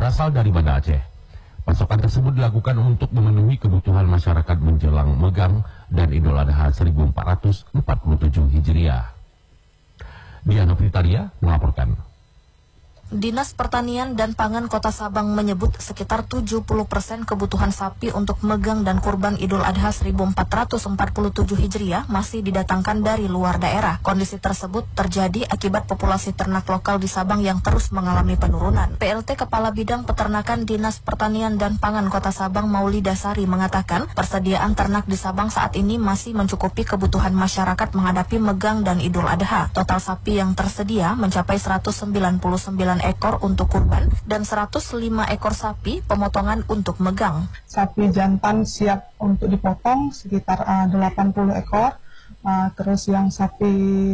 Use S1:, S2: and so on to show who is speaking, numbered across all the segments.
S1: berasal dari Banda Aceh. Pasokan tersebut dilakukan untuk memenuhi kebutuhan masyarakat menjelang Megang dan Idul Adha 1447 Hijriah. Diana Fritaria melaporkan.
S2: Dinas Pertanian dan Pangan Kota Sabang menyebut sekitar 70% kebutuhan sapi untuk Megang dan Kurban Idul Adha 1447 Hijriah masih didatangkan dari luar daerah. Kondisi tersebut terjadi akibat populasi ternak lokal di Sabang yang terus mengalami penurunan. PLT Kepala Bidang Peternakan Dinas Pertanian dan Pangan Kota Sabang Maulida Sari mengatakan persediaan ternak di Sabang saat ini masih mencukupi kebutuhan masyarakat menghadapi Megang dan Idul Adha. Total sapi yang tersedia mencapai 199 ekor untuk kurban dan 105 ekor sapi pemotongan untuk Megang.
S3: Sapi jantan siap untuk dipotong sekitar 80 ekor. Terus yang sapi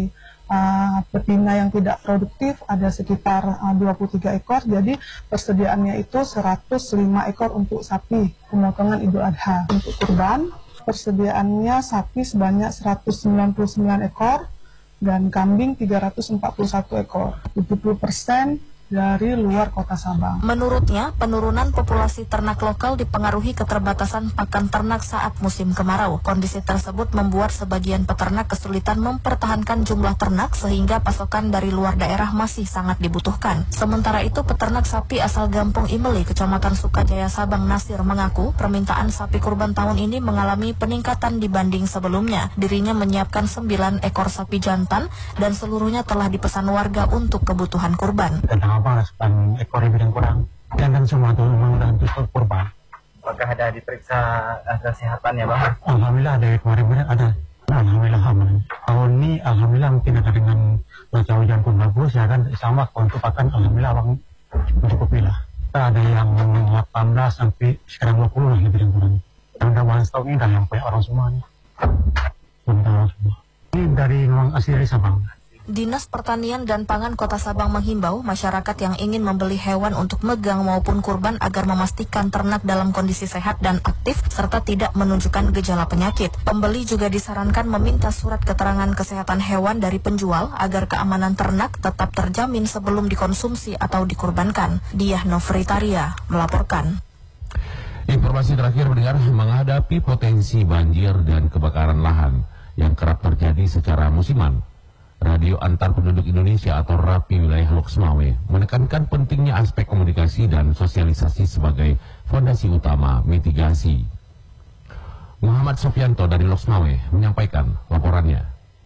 S3: betina yang tidak produktif ada sekitar 23 ekor. Jadi persediaannya itu 105 ekor untuk sapi pemotongan Idul Adha. Untuk kurban persediaannya sapi sebanyak 199 ekor dan kambing 341 ekor. 70% dari luar kota Sabang.
S2: Menurutnya, penurunan populasi ternak lokal dipengaruhi keterbatasan pakan ternak saat musim kemarau. Kondisi tersebut membuat sebagian peternak kesulitan mempertahankan jumlah ternak sehingga pasokan dari luar daerah masih sangat dibutuhkan. Sementara itu, peternak sapi asal Gampung Imeli, Kecamatan Sukajaya, Sabang, Nasir mengaku permintaan sapi kurban tahun ini mengalami peningkatan dibanding sebelumnya. Dirinya menyiapkan 9 ekor sapi jantan dan seluruhnya telah dipesan warga untuk kebutuhan kurban.
S4: Apa ekor lebih dan kurang dan semua itu memang udah untuk kurban.
S5: Apakah ada diperiksa kesehatan ya Bang?
S4: Alhamdulillah ada kemarin ada. Alhamdulillah aman. Tahun ini alhamdulillah mungkin ada dengan cuaca hujan pun bagus ya kan, sama untuk pakan alhamdulillah Bang mencukupi lah. Ada yang 18 sampai sekarang 20 lah lebih dan kurang. Yang udah bahan stok ini udah sampai orang semuanya. Orang semua. Ini dari memang asli dari Sabang.
S2: Dinas Pertanian dan Pangan Kota Sabang menghimbau masyarakat yang ingin membeli hewan untuk Megang maupun kurban agar memastikan ternak dalam kondisi sehat dan aktif serta tidak menunjukkan gejala penyakit. Pembeli juga disarankan meminta surat keterangan kesehatan hewan dari penjual agar keamanan ternak tetap terjamin sebelum dikonsumsi atau dikurbankan. Diah Fritaria melaporkan.
S1: Informasi terakhir mendengar, menghadapi potensi banjir dan kebakaran lahan yang kerap terjadi secara musiman, Radio Antar Penduduk Indonesia atau RAPI wilayah Loksmawe menekankan pentingnya aspek komunikasi dan sosialisasi sebagai fondasi utama mitigasi. Muhammad Sofianto dari Loksmawe menyampaikan laporannya.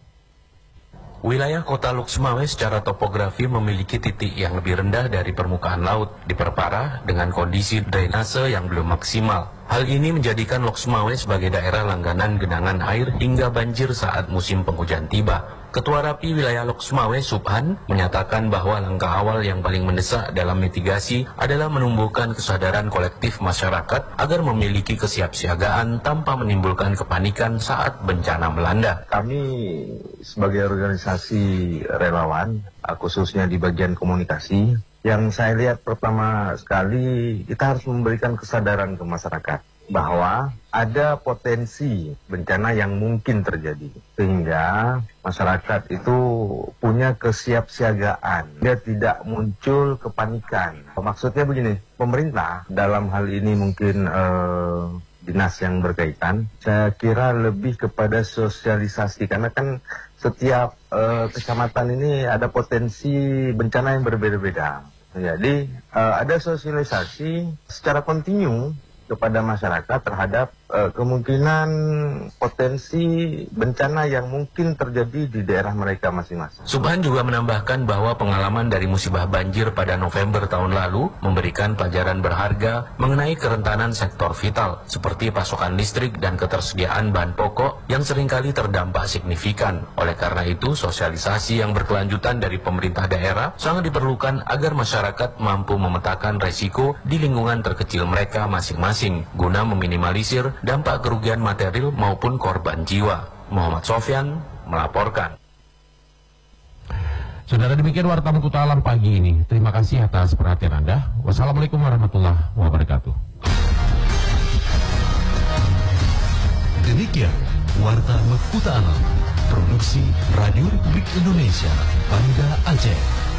S6: Wilayah kota Loksmawe secara topografi memiliki titik yang lebih rendah dari permukaan laut, diperparah dengan kondisi drainase yang belum maksimal. Hal ini menjadikan Loksmawe sebagai daerah langganan genangan air hingga banjir saat musim penghujan tiba. Ketua RAPI wilayah Loksmawe, Subhan, menyatakan bahwa langkah awal yang paling mendesak dalam mitigasi adalah menumbuhkan kesadaran kolektif masyarakat agar memiliki kesiapsiagaan tanpa menimbulkan kepanikan saat bencana melanda.
S7: Kami sebagai organisasi relawan, khususnya di bagian komunikasi, yang saya lihat pertama sekali kita harus memberikan kesadaran ke masyarakat bahwa ada potensi bencana yang mungkin terjadi, sehingga masyarakat itu punya kesiapsiagaan, dia tidak muncul kepanikan. Maksudnya begini, pemerintah dalam hal ini mungkin dinas yang berkaitan, saya kira lebih kepada sosialisasi, karena kan setiap kecamatan ini ada potensi bencana yang berbeda-beda. Jadi ada sosialisasi secara kontinu kepada masyarakat terhadap kemungkinan potensi bencana yang mungkin terjadi di daerah mereka masing-masing.
S6: Subhan juga menambahkan bahwa pengalaman dari musibah banjir pada November tahun lalu memberikan pelajaran berharga mengenai kerentanan sektor vital seperti pasokan listrik dan ketersediaan bahan pokok yang seringkali terdampak signifikan. Oleh karena itu, sosialisasi yang berkelanjutan dari pemerintah daerah sangat diperlukan agar masyarakat mampu memetakan resiko di lingkungan terkecil mereka masing-masing guna meminimalisir dampak kerugian material maupun korban jiwa. Muhammad Sofyan melaporkan.
S1: Saudara, demikian Warta Mekuta Alam pagi ini. Terima kasih atas perhatian Anda. Wassalamualaikum warahmatullahi wabarakatuh.
S8: Demikian Warta Mekuta Alam, produksi Radio Republik Indonesia, Banda Aceh.